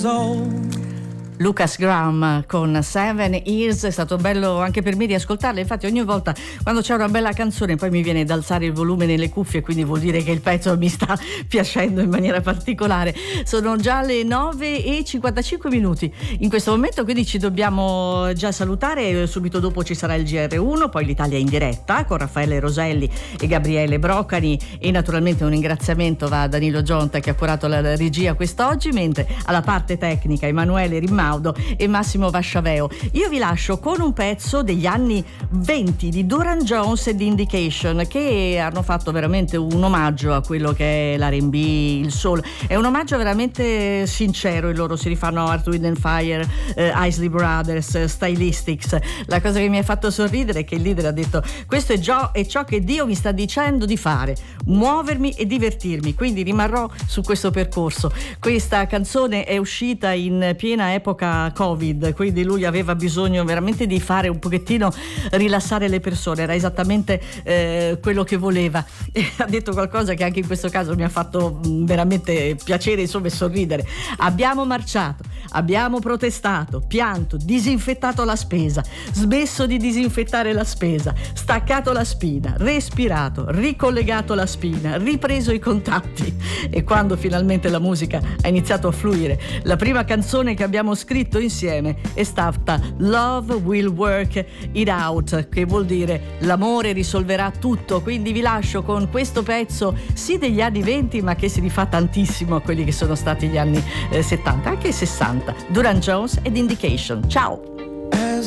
years old. Lucas Graham con 7 Years, è stato bello anche per me riascoltarla. Infatti ogni volta quando c'è una bella canzone poi mi viene ad alzare il volume nelle cuffie, quindi vuol dire che il pezzo mi sta piacendo in maniera particolare. Sono già le 9:55 in questo momento, quindi ci dobbiamo già salutare. Subito dopo ci sarà il GR1, poi l'Italia in diretta con Raffaele Roselli e Gabriele Broccani, e naturalmente un ringraziamento va a Danilo Gionta che ha curato la regia quest'oggi, mentre alla parte tecnica Emanuele Rimaudo e Massimo Vasciaveo. Io vi lascio con un pezzo degli anni 20 di Duran Jones e The Indication, che hanno fatto veramente un omaggio a quello che è l'R&B, il soul. È un omaggio veramente sincero, e loro si rifanno a Earth, Wind and Fire, Isley Brothers, Stylistics. La cosa che mi ha fatto sorridere è che il leader ha detto: questo è ciò che Dio mi sta dicendo di fare, muovermi e divertirmi, quindi rimarrò su questo percorso. Questa canzone è uscita in piena epoca Covid, quindi lui aveva bisogno veramente di fare un pochettino rilassare le persone, era esattamente quello che voleva, e ha detto qualcosa che anche in questo caso mi ha fatto veramente piacere, insomma, e sorridere. Abbiamo marciato, abbiamo protestato, pianto, disinfettato la spesa, smesso di disinfettare la spesa, staccato la spina, respirato, ricollegato la spina, ripreso i contatti, e quando finalmente la musica ha iniziato a fluire, la prima canzone che abbiamo scritto insieme è stata Love Will Work It Out, che vuol dire l'amore risolverà tutto. Quindi vi lascio con questo pezzo, sì degli anni 20, ma che si rifà tantissimo a quelli che sono stati gli anni 70, anche 60. Duran Jones ed Indication. Ciao!